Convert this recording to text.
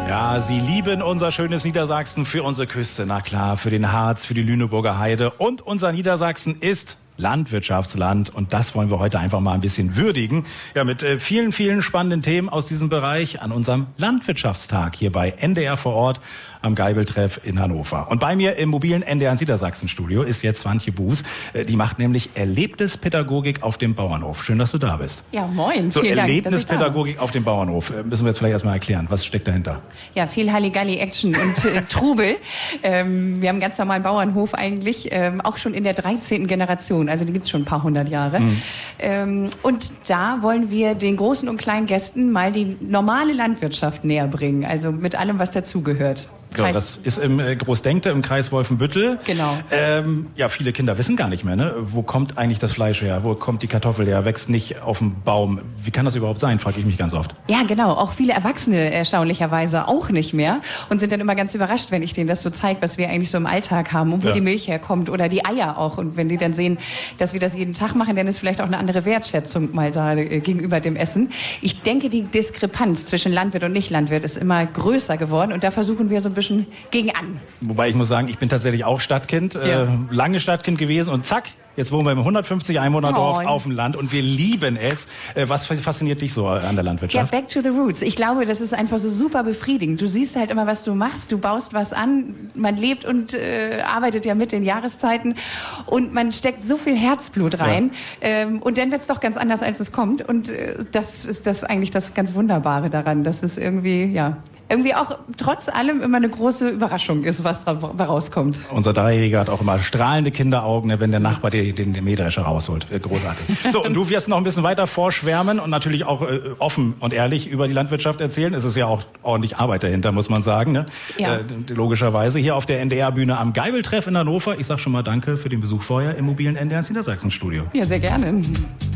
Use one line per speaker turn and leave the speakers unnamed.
Ja, Sie lieben unser schönes Niedersachsen für unsere Küste, na klar, für den Harz, für die Lüneburger Heide. Und unser Niedersachsen ist Landwirtschaftsland und das wollen wir heute einfach mal ein bisschen würdigen. Ja, mit vielen, vielen spannenden Themen aus diesem Bereich an unserem Landwirtschaftstag hier bei NDR vor Ort am Geibeltreff in Hannover. Und bei mir im mobilen NDR Niedersachsen Studio ist jetzt Swantje Buß. Die macht nämlich Erlebnispädagogik auf dem Bauernhof. Schön, dass du da bist.
Ja, moin.
So, Erlebnispädagogik auf dem Bauernhof. Müssen wir jetzt vielleicht erstmal erklären. Was steckt dahinter?
Ja, viel Halligalli-Action und Trubel. Wir haben einen ganz normalen Bauernhof eigentlich, auch schon in der 13. Generation. Also die gibt's schon ein paar hundert Jahre. Und da wollen wir den großen und kleinen Gästen mal die normale Landwirtschaft näher bringen. Also mit allem, was dazugehört.
Ja, das ist im Großdenkte, im Kreis Wolfenbüttel.
Genau.
Ja, viele Kinder wissen gar nicht mehr, ne? Wo kommt eigentlich das Fleisch her? Wo kommt die Kartoffel her? Wächst nicht auf dem Baum. Wie kann das überhaupt sein, frage ich mich ganz oft.
Ja, genau. Auch viele Erwachsene erstaunlicherweise auch nicht mehr und sind dann immer ganz überrascht, wenn ich denen das so zeige, was wir eigentlich so im Alltag haben und wo die Milch herkommt oder die Eier auch. Und wenn die dann sehen, dass wir das jeden Tag machen, dann ist vielleicht auch eine andere Wertschätzung mal da gegenüber dem Essen. Ich denke, die Diskrepanz zwischen Landwirt und Nicht-Landwirt ist immer größer geworden und da versuchen wir so ein bisschen gegen an.
Wobei ich muss sagen, ich bin tatsächlich auch Stadtkind, lange Stadtkind gewesen und zack, jetzt wohnen wir im 150 Einwohner-Dorf auf dem Land und wir lieben es. Was fasziniert dich so an der Landwirtschaft?
Ja, back to the roots. Ich glaube, das ist einfach so super befriedigend. Du siehst halt immer, was du machst, du baust was an, man lebt und arbeitet ja mit den Jahreszeiten und man steckt so viel Herzblut rein und dann wird's doch ganz anders, als es kommt und das ist das eigentlich das ganz Wunderbare daran, dass es irgendwie auch trotz allem immer eine große Überraschung ist, was da rauskommt.
Unser Dreijähriger hat auch immer strahlende Kinderaugen, wenn der Nachbar den Mähdrescher rausholt. Großartig. So, und du wirst noch ein bisschen weiter vorschwärmen und natürlich auch offen und ehrlich über die Landwirtschaft erzählen. Es ist ja auch ordentlich Arbeit dahinter, muss man sagen. Ne?
Ja.
Logischerweise hier auf der NDR-Bühne am Geibeltreff in Hannover. Ich sag schon mal danke für den Besuch vorher im mobilen NDR Niedersachsen-Studio.
Ja, sehr gerne.